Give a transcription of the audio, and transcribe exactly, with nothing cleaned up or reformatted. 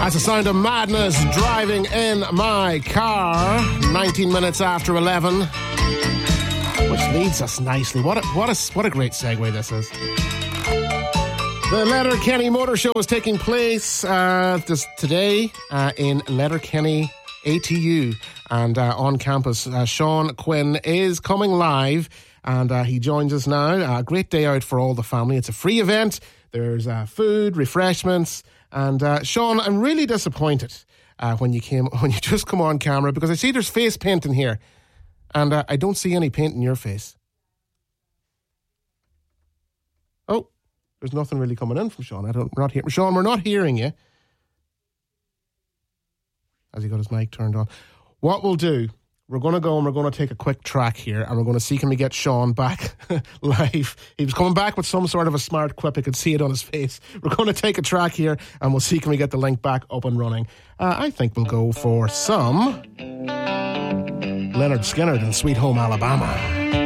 That's the sound of Madness driving in my car. nineteen minutes after eleven. Which leads us nicely. What a, what a, what a great segue this is. The Letterkenny Motor Show is taking place uh, this, today uh, in Letterkenny A T U. And uh, on campus, uh, Sean Quinn is coming live. And uh, he joins us now. A uh, great day out for all the family. It's a free event. There's uh, food, refreshments. And uh, Sean, I'm really disappointed uh, when you came when you just come on camera, because I see there's face paint in here, and uh, I don't see any paint in your face. Oh, there's nothing really coming in from Sean. I don't. We're not hearing Sean. We're not hearing you. Has he got his mic turned on? What we'll do? We're going to go and we're going to take a quick track here, and we're going to see can we get Sean back live. He was coming back with some sort of a smart quip. I could see it on his face. We're going to take a track here, and we'll see can we get the link back up and running. Uh, I think we'll go for some Leonard Skinner in Sweet Home Alabama.